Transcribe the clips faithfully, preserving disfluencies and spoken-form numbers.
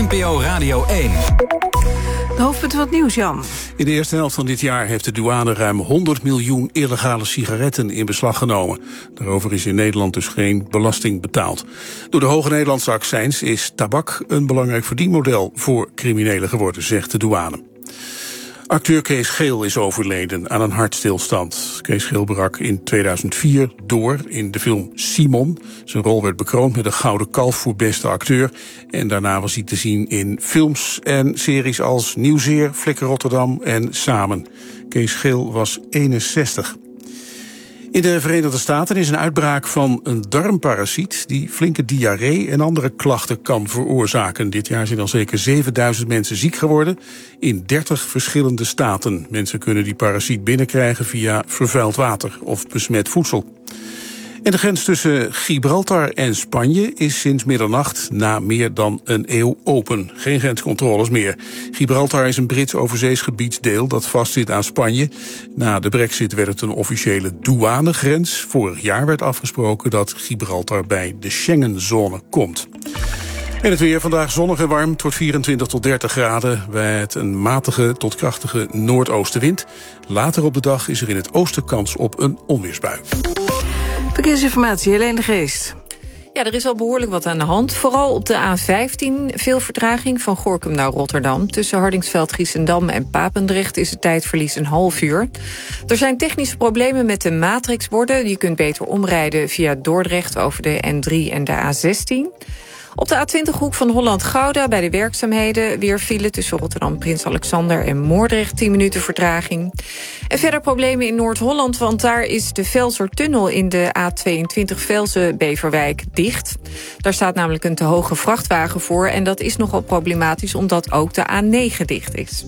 N P O Radio één. De hoofdpunten van het nieuws, Jan. In de eerste helft van dit jaar heeft de douane ruim honderd miljoen illegale sigaretten in beslag genomen. Daarover is in Nederland dus geen belasting betaald. Door de hoge Nederlandse accijns is tabak een belangrijk verdienmodel voor criminelen geworden, zegt de douane. Acteur Kees Geel is overleden aan een hartstilstand. Kees Geel brak in tweeduizend vier door in de film Simon. Zijn rol werd bekroond met een gouden kalf voor beste acteur. En daarna was hij te zien in films en series als Nieuwzeer, Flikker Rotterdam en Samen. Kees Geel was eenenzestig. In de Verenigde Staten is een uitbraak van een darmparasiet die flinke diarree en andere klachten kan veroorzaken. Dit jaar zijn al zeker zevenduizend mensen ziek geworden in dertig verschillende staten. Mensen kunnen die parasiet binnenkrijgen via vervuild water of besmet voedsel. En de grens tussen Gibraltar en Spanje is sinds middernacht na meer dan een eeuw open. Geen grenscontroles meer. Gibraltar is een Brits overzees gebiedsdeel dat vastzit aan Spanje. Na de brexit werd het een officiële douanegrens. Vorig jaar werd afgesproken dat Gibraltar bij de Schengenzone komt. En het weer vandaag zonnig en warm. Het wordt vierentwintig tot dertig graden. Met een matige tot krachtige noordoostenwind. Later op de dag is er in het oosten kans op een onweersbui. Verkeersinformatie, Helene de Geest. Ja, er is al behoorlijk wat aan de hand. Vooral op de A vijftien veel vertraging van Gorinchem naar Rotterdam. Tussen Hardingsveld, Giessendam en Papendrecht is het tijdverlies een half uur. Er zijn technische problemen met de matrixborden. Je kunt beter omrijden via Dordrecht over de N drie en de A zestien. Op de A twintig hoek van Holland-Gouda bij de werkzaamheden weer file tussen Rotterdam, Prins Alexander en Moordrecht, tien minuten vertraging. En verder problemen in Noord-Holland, want daar is de Velsertunnel in de A tweeëntwintig Velzen-Beverwijk dicht. Daar staat namelijk een te hoge vrachtwagen voor en dat is nogal problematisch omdat ook de A negen dicht is.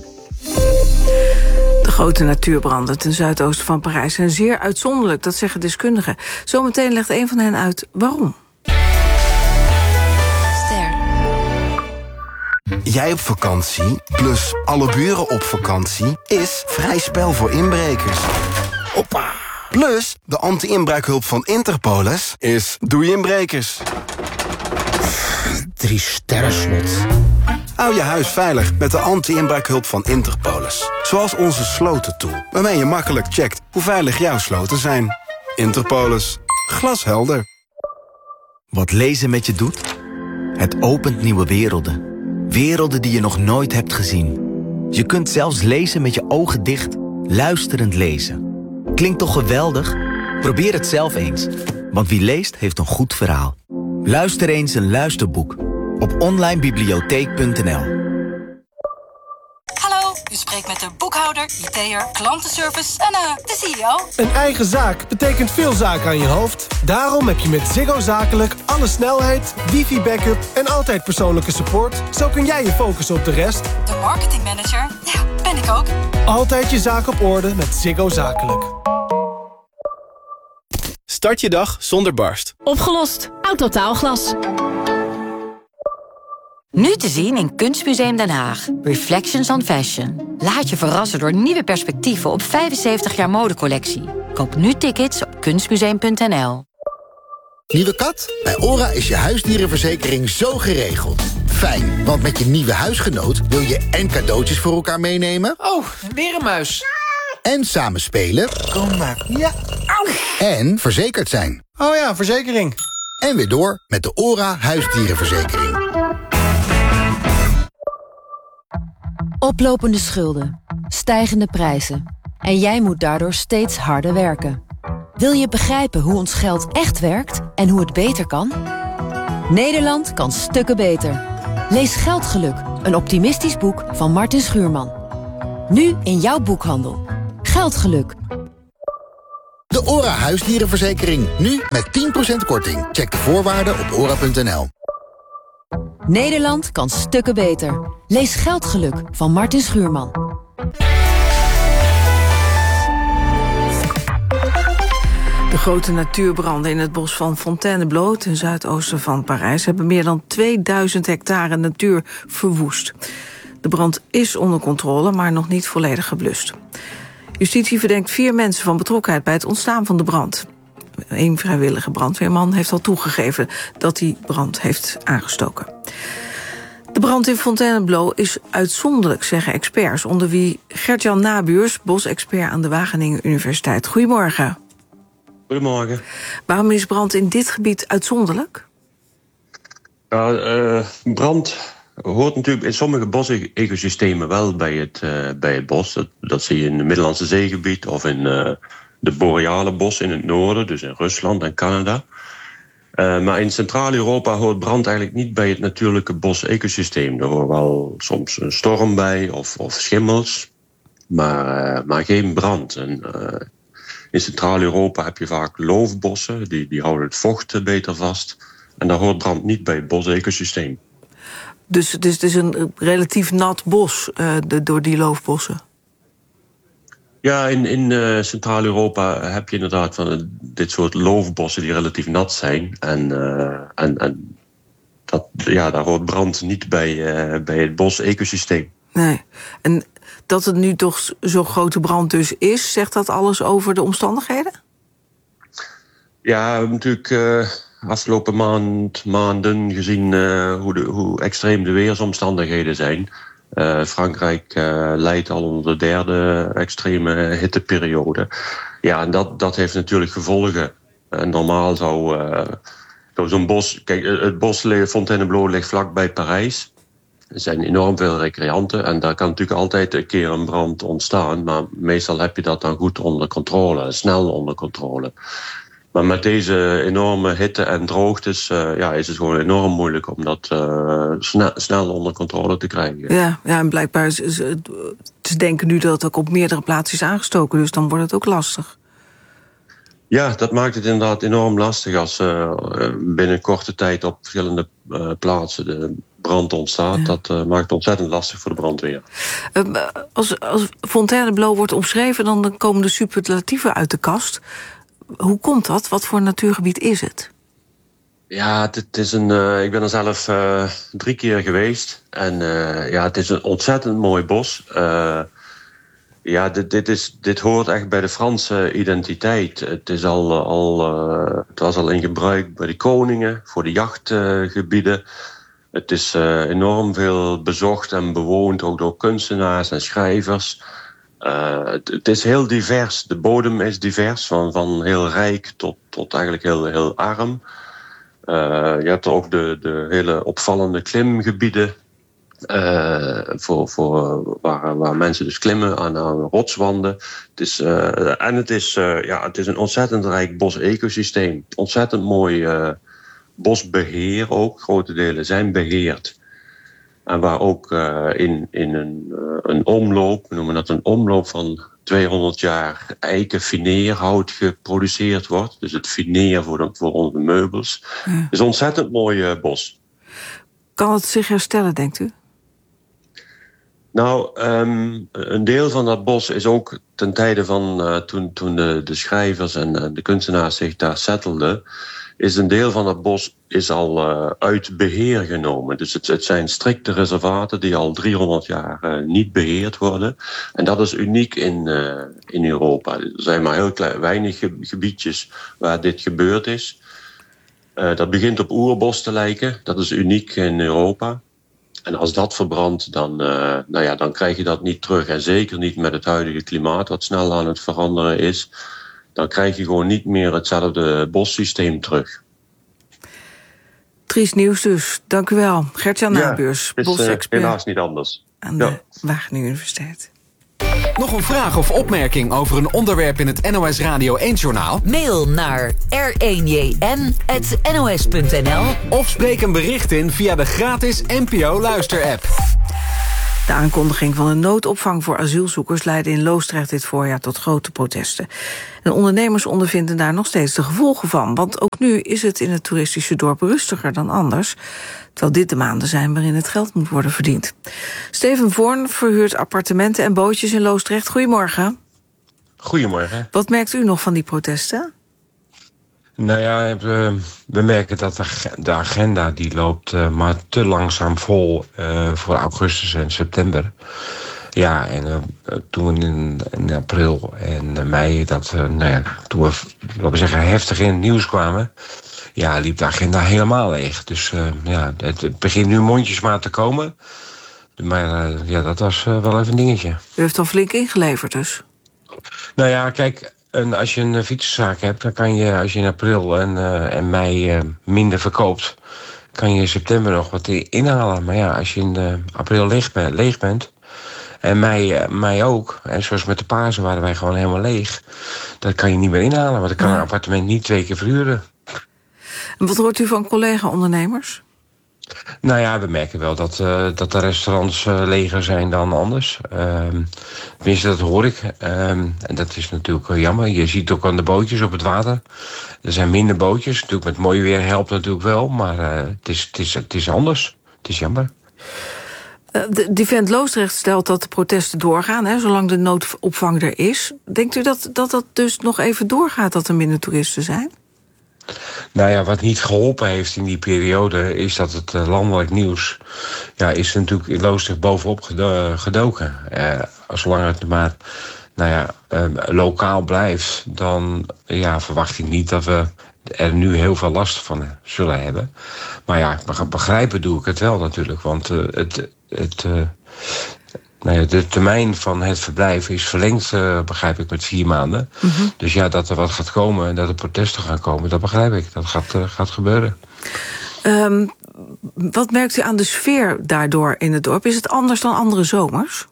De grote natuurbranden ten zuidoosten van Parijs zijn zeer uitzonderlijk, dat zeggen deskundigen. Zometeen legt een van hen uit waarom. Jij op vakantie, plus alle buren op vakantie, is vrij spel voor inbrekers. Hoppa! Plus, de anti-inbraakhulp van Interpolis is doei inbrekers. Drie sterren slot. Hou je huis veilig met de anti-inbraakhulp van Interpolis. Zoals onze slotentool, waarmee je makkelijk checkt hoe veilig jouw sloten zijn. Interpolis. Glashelder. Wat lezen met je doet? Het opent nieuwe werelden. Werelden die je nog nooit hebt gezien. Je kunt zelfs lezen met je ogen dicht, luisterend lezen. Klinkt toch geweldig? Probeer het zelf eens. Want wie leest, heeft een goed verhaal. Luister eens een luisterboek. Op online bibliotheek punt n l. Hallo, u spreekt met de boekhouder, I T'er, klantenservice en uh, de C E O. Een eigen zaak betekent veel zaken aan je hoofd. Daarom heb je met Ziggo Zakelijk alle snelheid, wifi-backup en altijd persoonlijke support. Zo kun jij je focussen op de rest. De marketingmanager, ja, ben ik ook. Altijd je zaak op orde met Ziggo Zakelijk. Start je dag zonder barst. Opgelost. Autotaalglas. Nu te zien in Kunstmuseum Den Haag. Reflections on Fashion. Laat je verrassen door nieuwe perspectieven op vijfenzeventig jaar modecollectie. Koop nu tickets op kunstmuseum punt n l. Nieuwe kat? Bij ORA is je huisdierenverzekering zo geregeld. Fijn, want met je nieuwe huisgenoot wil je en cadeautjes voor elkaar meenemen. Oh, weer een muis. En samen spelen. Kom maar. Ja. Au. En verzekerd zijn. Oh ja, verzekering. En weer door met de ORA huisdierenverzekering. Oplopende schulden, stijgende prijzen. En jij moet daardoor steeds harder werken. Wil je begrijpen hoe ons geld echt werkt en hoe het beter kan? Nederland kan stukken beter. Lees Geldgeluk, een optimistisch boek van Martin Schuurman. Nu in jouw boekhandel. Geldgeluk. De ORA huisdierenverzekering. Nu met tien procent korting. Check de voorwaarden op ora punt n l. Nederland kan stukken beter. Lees Geldgeluk van Martin Schuurman. De grote natuurbranden in het bos van Fontainebleau ten zuidoosten van Parijs hebben meer dan tweeduizend hectare natuur verwoest. De brand is onder controle, maar nog niet volledig geblust. Justitie verdenkt vier mensen van betrokkenheid bij het ontstaan van de brand. Een vrijwillige brandweerman heeft al toegegeven dat hij brand heeft aangestoken. De brand in Fontainebleau is uitzonderlijk, zeggen experts, onder wie Gert-Jan Nabuurs, bosexpert aan de Wageningen Universiteit. Goedemorgen. Goedemorgen. Waarom is brand in dit gebied uitzonderlijk? Nou, uh, brand hoort natuurlijk in sommige bosecosystemen wel bij het, uh, bij het bos. Dat, dat zie je in het Middellandse Zeegebied of in uh, de boreale bos in het noorden, dus in Rusland en Canada. Uh, maar in Centraal-Europa hoort brand eigenlijk niet bij het natuurlijke bosecosysteem. Er hoort wel soms een storm bij of, of schimmels, maar, uh, maar geen brand. En, uh, in Centraal-Europa heb je vaak loofbossen, die, die houden het vocht beter vast. En daar hoort brand niet bij het bosecosysteem. Dus, dus het is een relatief nat bos uh, de, door die loofbossen? Ja, in, in uh, Centraal-Europa heb je inderdaad van uh, dit soort loofbossen die relatief nat zijn. En, uh, en, en dat, ja, daar hoort brand niet bij, uh, bij het bosecosysteem. Nee. En dat het nu toch zo'n grote brand dus is, zegt dat alles over de omstandigheden? Ja, we hebben natuurlijk uh, afgelopen maand, maanden gezien uh, hoe, de, hoe extreem de weersomstandigheden zijn. Uh, Frankrijk uh, leidt al onder de derde extreme hitteperiode. Ja, en dat, dat heeft natuurlijk gevolgen. Uh, normaal zou, uh, zou zo'n bos... Kijk, het bos Fontainebleau ligt vlakbij Parijs. Er zijn enorm veel recreanten en daar kan natuurlijk altijd een keer een brand ontstaan. Maar meestal heb je dat dan goed onder controle, snel onder controle. Maar met deze enorme hitte en droogtes uh, ja, is het gewoon enorm moeilijk om dat uh, snel, snel onder controle te krijgen. Ja, ja en blijkbaar ze, ze, ze denken nu dat het ook op meerdere plaatsen is aangestoken, dus dan wordt het ook lastig. Ja, dat maakt het inderdaad enorm lastig als uh, binnen korte tijd op verschillende uh, plaatsen de brand ontstaat. Ja. Dat uh, maakt het ontzettend lastig voor de brandweer. Uh, als, als Fontainebleau wordt omschreven, dan komen de superlatieven uit de kast. Hoe komt dat? Wat voor een natuurgebied is het? Ja, het is een, uh, ik ben er zelf uh, drie keer geweest. En uh, ja, het is een ontzettend mooi bos. Uh, ja, dit, dit, is, dit hoort echt bij de Franse identiteit. Het, is al, al, uh, het was al in gebruik bij de koningen, voor de jachtgebieden. Uh, het is uh, enorm veel bezocht en bewoond, ook door kunstenaars en schrijvers. Uh, het, het is heel divers. De bodem is divers, van, van heel rijk tot, tot eigenlijk heel, heel arm. Uh, je hebt er ook de, de hele opvallende klimgebieden. Uh, voor, voor, waar, waar mensen dus klimmen aan, aan rotswanden. Het is, uh, en het is, uh, ja, het is een ontzettend rijk bosecosysteem. Ontzettend mooi uh, bosbeheer ook. Grote delen zijn beheerd. En waar ook uh, in, in een, uh, een omloop, we noemen dat een omloop van tweehonderd jaar eikenfineerhout geproduceerd wordt. Dus het fineer voor, de, voor onze meubels. Ja. Het is een ontzettend mooi uh, bos. Kan het zich herstellen, denkt u? Nou, um, een deel van dat bos is ook ten tijde van uh, toen, toen de, de schrijvers en uh, de kunstenaars zich daar settelden, is een deel van dat bos is al uh, uit beheer genomen. Dus het, het zijn strikte reservaten die al driehonderd jaar uh, niet beheerd worden. En dat is uniek in, uh, in Europa. Er zijn maar heel klein, weinig gebiedjes waar dit gebeurd is. Uh, dat begint op oerbos te lijken. Dat is uniek in Europa. En als dat verbrandt, dan, uh, nou ja, dan krijg je dat niet terug. En zeker niet met het huidige klimaat, wat snel aan het veranderen is. Dan krijg je gewoon niet meer hetzelfde bossysteem terug. Triest nieuws dus. Dank u wel. Gert-Jan Nabuurs, ja, bosexpert. Uh, helaas niet anders. Aan de ja. Wageningen Universiteit. Nog een vraag of opmerking over een onderwerp in het N O S Radio één-journaal? Mail naar r één j n apenstaartje n o s punt n l of spreek een bericht in via de gratis N P O-luisterapp. De aankondiging van een noodopvang voor asielzoekers leidde in Loosdrecht dit voorjaar tot grote protesten. En ondernemers ondervinden daar nog steeds de gevolgen van. Want ook nu is het in het toeristische dorp rustiger dan anders. Terwijl dit de maanden zijn waarin het geld moet worden verdiend. Steven Voorn verhuurt appartementen en bootjes in Loosdrecht. Goedemorgen. Goedemorgen. Wat merkt u nog van die protesten? Nou ja, we, we merken dat de, de agenda die loopt uh, maar te langzaam vol uh, voor augustus en september. Ja, en uh, toen in, in april en mei, dat, uh, nou ja, toen we, laten we zeggen, heftig in het nieuws kwamen, ja, liep de agenda helemaal leeg. Dus uh, ja, het, het begint nu mondjesmaat te komen. Maar uh, ja, dat was uh, wel even een dingetje. U heeft al flink ingeleverd dus? Nou ja, kijk, een, als je een fietsenzaak hebt, dan kan je, als je in april en, uh, en mei uh, minder verkoopt, kan je in september nog wat inhalen. Maar ja, als je in uh, april leeg, ben, leeg bent, en mei, uh, mei ook, en zoals met de Pasen waren wij gewoon helemaal leeg, dat kan je niet meer inhalen, want dan kan een appartement niet twee keer verhuren. En wat hoort u van collega-ondernemers? Nou ja, we merken wel dat, uh, dat de restaurants uh, leger zijn dan anders. Uh, tenminste, dat hoor ik. Uh, en dat is natuurlijk uh, jammer. Je ziet ook aan de bootjes op het water. Er zijn minder bootjes. Natuurlijk met mooi weer helpt natuurlijk wel. Maar uh, het, is, het, is, het is anders. Het is jammer. Uh, de Divent Loosdrecht stelt dat de protesten doorgaan, hè, zolang de noodopvang er is. Denkt u dat, dat dat dus nog even doorgaat, dat er minder toeristen zijn? Nou ja, wat niet geholpen heeft in die periode is dat het uh, landelijk nieuws, ja, is natuurlijk in Loosdrecht bovenop gedo- gedoken. Uh, zolang het maar, nou ja, uh, lokaal blijft, dan ja, verwacht ik niet dat we er nu heel veel last van zullen hebben. Maar ja, begrijpen doe ik het wel natuurlijk, want uh, het, het, uh, nou ja, de termijn van het verblijf is verlengd, uh, begrijp ik, met vier maanden. Mm-hmm. Dus ja, dat er wat gaat komen en dat er protesten gaan komen, dat begrijp ik. Dat gaat, uh, gaat gebeuren. Um, wat merkt u aan de sfeer daardoor in het dorp? Is het anders dan andere zomers?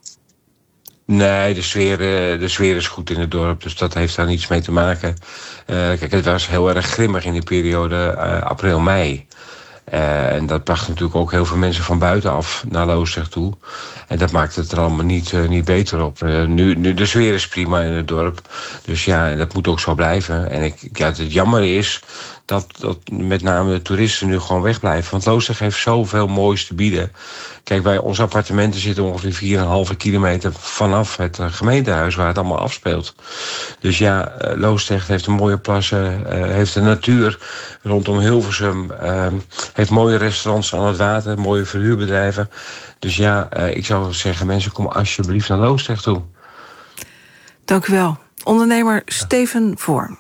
Nee, de sfeer, uh, de sfeer is goed in het dorp, dus dat heeft daar niets mee te maken. Uh, kijk, het was heel erg grimmig in die periode uh, april, mei. Uh, en dat bracht natuurlijk ook heel veel mensen van buitenaf naar Loosdrecht toe. En dat maakt het er allemaal niet, uh, niet beter op. Uh, nu, nu, de sfeer is prima in het dorp. Dus ja, dat moet ook zo blijven. En ik, ja, het jammer is dat, dat met name de toeristen nu gewoon wegblijven. Want Loosdrecht heeft zoveel moois te bieden. Kijk, bij onze appartementen zitten ongeveer vier komma vijf kilometer vanaf het uh, gemeentehuis waar het allemaal afspeelt. Dus ja, uh, Loosdrecht heeft een mooie plassen, uh, heeft de natuur rondom Hilversum, uh, heeft mooie restaurants aan het water, mooie verhuurbedrijven. Dus ja, uh, ik zou zeggen, mensen, kom alsjeblieft naar Loosdrecht toe. Dank u wel. Ondernemer Steven Vorm.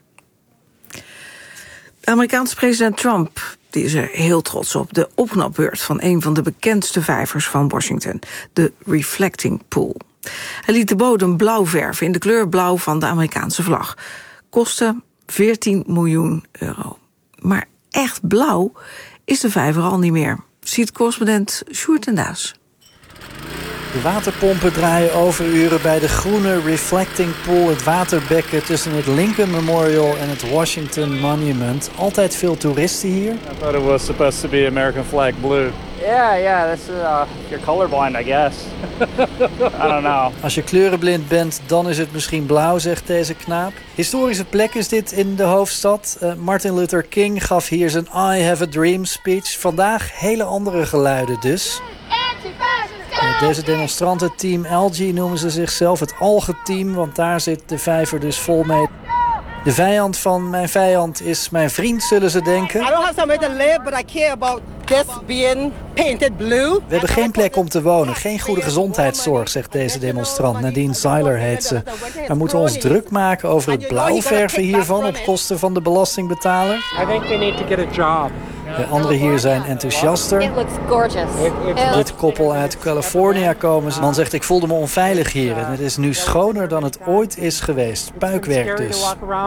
De Amerikaanse president Trump die is er heel trots op. De opknapbeurt van een van de bekendste vijvers van Washington, de Reflecting Pool. Hij liet de bodem blauw verven in de kleur blauw van de Amerikaanse vlag. Kostte veertien miljoen euro. Maar echt blauw is de vijver al niet meer, ziet correspondent Sjoerd en Daas. De waterpompen draaien overuren bij de groene Reflecting Pool, het waterbekken tussen het Lincoln Memorial en het Washington Monument. Altijd veel toeristen hier. I thought it was supposed to be American flag blue. Yeah, yeah, that's uh, you're colorblind, I guess. I don't know. Als je kleurenblind bent, dan is het misschien blauw, zegt deze knaap. Historische plek is dit in de hoofdstad. Uh, Martin Luther King gaf hier zijn I Have a Dream speech. Vandaag hele andere geluiden dus. Deze demonstranten, Team Algae, noemen ze zichzelf, het algeteam, want daar zit de vijver dus vol mee. De vijand van mijn vijand is mijn vriend, zullen ze denken. I don't have somewhere to live, but I care about this being painted blue. We hebben geen plek om te wonen, geen goede gezondheidszorg, zegt deze demonstrant. Nadine Zeiler heet ze. We moeten ons druk maken over het blauwverven hiervan op kosten van de belastingbetaler. I think they need to get a job. De anderen hier zijn enthousiaster. It looks gorgeous. Dit koppel uit Californië komen. De man zegt, ik voelde me onveilig hier. En het is nu schoner dan het ooit is geweest. Puikwerk dus.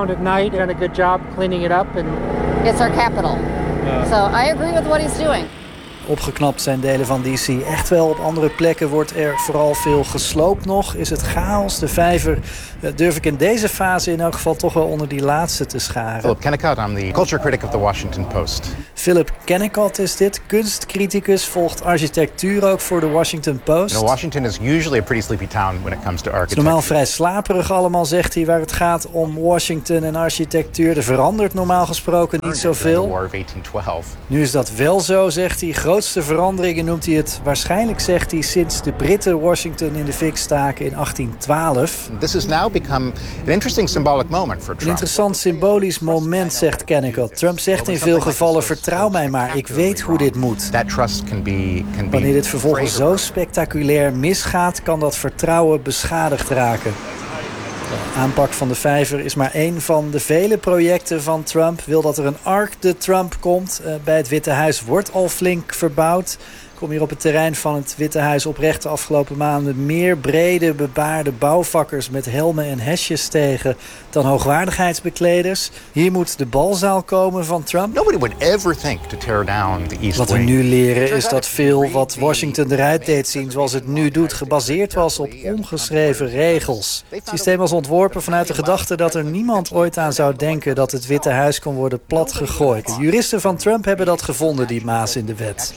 It's our capital. So I agree with what he's doing. Opgeknapt zijn delen van D C echt wel. Op andere plekken wordt er vooral veel gesloopt nog. Is het chaos. De vijver durf ik in deze fase in elk geval toch wel onder die laatste te scharen. Philip Kennicott, I'm the culture critic of the Washington Post. Philip Kennicott is dit, kunstcriticus, volgt architectuur ook voor de Washington Post. You know, Washington is usually a pretty sleepy town when it comes to architecture. Het is normaal vrij slaperig allemaal, zegt hij, waar het gaat om Washington en architectuur. Er verandert normaal gesproken niet zoveel. Nu is dat wel zo, zegt hij. Grootste veranderingen noemt hij het waarschijnlijk, zegt hij, sinds de Britten Washington in de fik staken in achttien twaalf. This has now become an interesting symbolic moment for Trump. Een interessant symbolisch moment, zegt Kennicott. Trump zegt in veel gevallen, vertrouw mij maar, ik weet hoe dit moet. That trust can be, can be Wanneer dit vervolgens zo spectaculair misgaat, kan dat vertrouwen beschadigd raken. De aanpak van de vijver is maar één van de vele projecten van Trump. Wil dat er een Ark de Trump komt. Uh, bij het Witte Huis wordt al flink verbouwd. Ik kom hier op het terrein van het Witte Huis oprecht de afgelopen maanden meer brede, bebaarde bouwvakkers met helmen en hesjes tegen dan hoogwaardigheidsbekleders. Hier moet de balzaal komen van Trump. Nobody would ever think to tear down the East Wat we nu leren is dat veel wat Washington eruit deed zien zoals het nu doet, gebaseerd was op ongeschreven regels. Het systeem was ontworpen vanuit de gedachte dat er niemand ooit aan zou denken dat het Witte Huis kon worden platgegooid. De juristen van Trump hebben dat gevonden, die maas in de wet.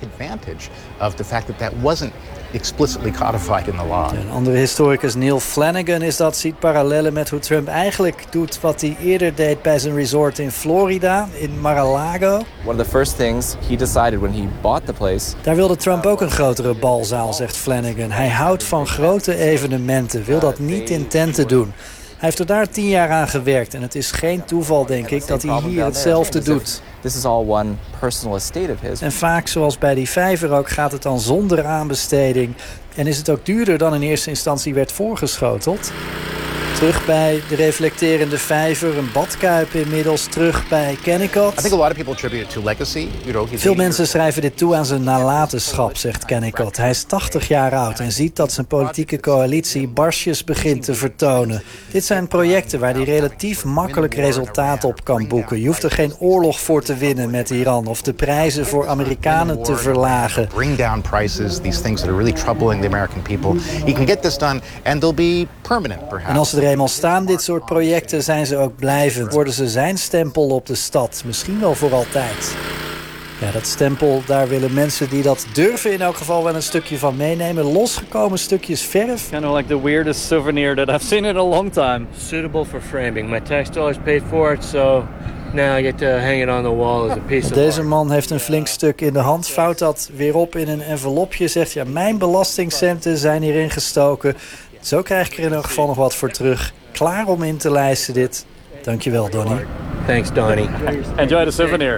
Of the fact that that wasn't explicitly codified in the law. Een andere historicus, Neil Flanagan, is dat ziet parallellen met hoe Trump eigenlijk doet wat hij eerder deed bij zijn resort in Florida, in Mar-a-Lago. One of the first things he decided when he bought the place. Daar wilde Trump ook een grotere balzaal, zegt Flanagan. Hij houdt van grote evenementen, wil dat niet in tenten doen. Hij heeft er daar tien jaar aan gewerkt en het is geen toeval, denk ik, dat hij hier hetzelfde doet. This is all one personal estate of his. En vaak, zoals bij die vijver ook, gaat het dan zonder aanbesteding. En is het ook duurder dan in eerste instantie werd voorgeschoteld. Terug bij de reflecterende vijver, een badkuip inmiddels, terug bij Kennecott. I think a lot of people attribute it to legacy. You know, Veel mensen schrijven dit toe aan zijn nalatenschap, zegt Kennecott. Hij is tachtig jaar oud en ziet dat zijn politieke coalitie barsjes begint te vertonen. Dit zijn projecten waar hij relatief makkelijk resultaat op kan boeken. Je hoeft er geen oorlog voor te winnen met Iran of de prijzen voor Amerikanen te verlagen. Bring down prices, these things that are really troubling the American people. He can get this done and they'll be permanent perhaps. En als ze er eenmaal staan, dit soort projecten, zijn ze ook blijvend. Worden ze zijn stempel op de stad, misschien wel voor altijd. Ja, dat stempel, daar willen mensen die dat durven in elk geval wel een stukje van meenemen. Losgekomen stukjes verf. Kind of like the weirdest souvenir that I've seen in a long time. Suitable for framing. My tax dollars paid for it, so now I get to hang it on the wall as a piece of Deze man heeft een flink stuk in de hand, vouwt dat weer op in een envelopje. Zegt, ja, mijn belastingcenten zijn hierin gestoken. Zo krijg ik er in elk geval nog wat voor terug. Klaar om in te lijsten dit. Dankjewel, Donnie. Thanks, Donnie. Enjoy the souvenir.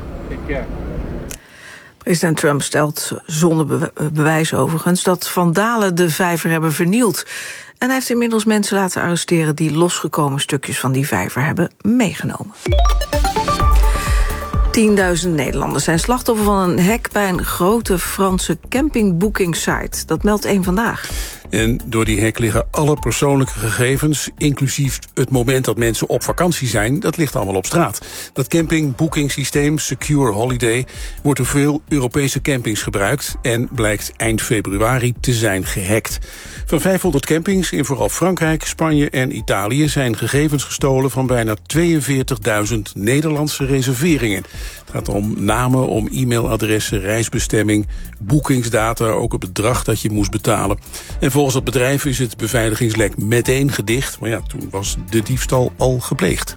President Trump stelt zonder be- bewijs overigens dat vandalen de vijver hebben vernield. En hij heeft inmiddels mensen laten arresteren die losgekomen stukjes van die vijver hebben meegenomen. tienduizend Nederlanders zijn slachtoffer van een hack bij een grote Franse campingboekingssite. Dat meldt één Vandaag. En door die hack liggen alle persoonlijke gegevens, inclusief het moment dat mensen op vakantie zijn, dat ligt allemaal op straat. Dat campingboekingssysteem Secure Holiday wordt door veel Europese campings gebruikt en blijkt eind februari te zijn gehackt. Van vijfhonderd campings in vooral Frankrijk, Spanje en Italië zijn gegevens gestolen van bijna tweeënveertigduizend Nederlandse reserveringen. Het gaat om namen, om e-mailadressen, reisbestemming, boekingsdata, ook het bedrag dat je moest betalen. En volgens het bedrijf is het beveiligingslek meteen gedicht, maar ja, toen was de diefstal al gepleegd.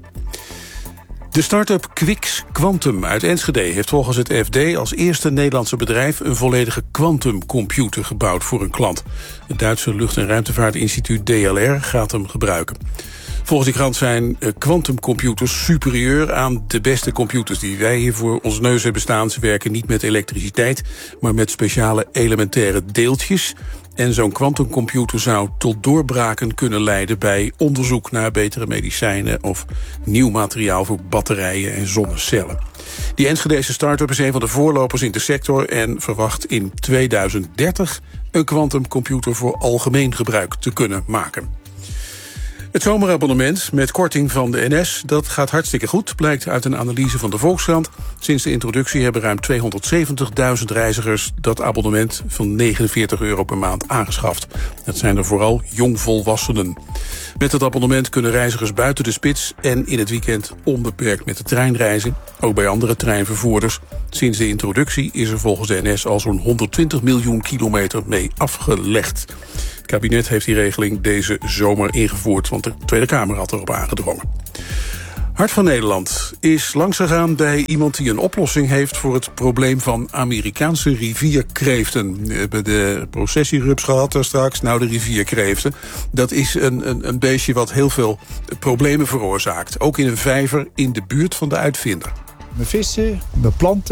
De start-up Quix Quantum uit Enschede heeft volgens het F D als eerste Nederlandse bedrijf een volledige quantumcomputer gebouwd voor een klant. Het Duitse lucht- en ruimtevaartinstituut D L R gaat hem gebruiken. Volgens die krant zijn quantumcomputers superieur aan de beste computers die wij hier voor ons neus hebben staan. Ze werken niet met elektriciteit, maar met speciale elementaire deeltjes. En zo'n quantumcomputer zou tot doorbraken kunnen leiden bij onderzoek naar betere medicijnen of nieuw materiaal voor batterijen en zonnecellen. Die Enschedese start-up is een van de voorlopers in de sector en verwacht in tweeduizend dertig een quantumcomputer voor algemeen gebruik te kunnen maken. Het zomerabonnement met korting van de N S, dat gaat hartstikke goed, blijkt uit een analyse van de Volkskrant. Sinds de introductie hebben ruim tweehonderdzeventigduizend reizigers dat abonnement van negenenveertig euro per maand aangeschaft. Dat zijn er vooral jongvolwassenen. Met het abonnement kunnen reizigers buiten de spits en in het weekend onbeperkt met de trein reizen, ook bij andere treinvervoerders. Sinds de introductie is er volgens de N S al zo'n honderdtwintig miljoen kilometer mee afgelegd. Het kabinet heeft die regeling deze zomer ingevoerd, want de Tweede Kamer had erop aangedrongen. Hart van Nederland is langsgegaan bij iemand die een oplossing heeft voor het probleem van Amerikaanse rivierkreeften. We hebben de processierups gehad daar straks, nou de rivierkreeften. Dat is een, een, een beestje wat heel veel problemen veroorzaakt. Ook in een vijver in de buurt van de uitvinder. We vissen, we planten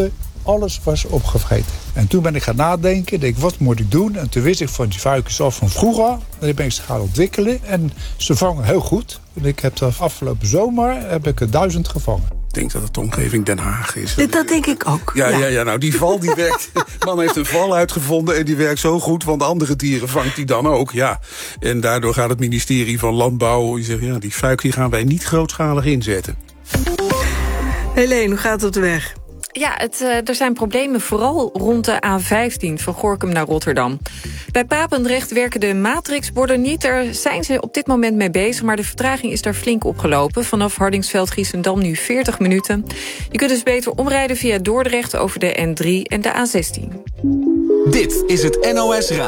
alles was opgevreten. En toen ben ik gaan nadenken, denk, wat moet ik doen? En toen wist ik van die vuikens af van vroeger. En die ben ik ze gaan ontwikkelen. En ze vangen heel goed. En ik heb de afgelopen zomer heb ik er duizend gevangen. Ik denk dat het de omgeving Den Haag is. Dat, dat denk ik ook. Ja, ja. ja, ja, nou die val die werkt. De man heeft een val uitgevonden en die werkt zo goed, want andere dieren vangt hij dan ook. Ja. En daardoor gaat het ministerie van Landbouw, die zegt, ja, die fuik die gaan wij niet grootschalig inzetten. Helene, hoe gaat het op de weg? Ja, het, uh, er zijn problemen vooral rond de A vijftien van Gorinchem naar Rotterdam. Bij Papendrecht werken de matrixborden niet. Daar zijn ze op dit moment mee bezig, maar de vertraging is daar flink opgelopen. Vanaf Hardingsveld-Giessendam nu veertig minuten. Je kunt dus beter omrijden via Dordrecht over de N drie en de A zestien. Dit is het N O S Radio.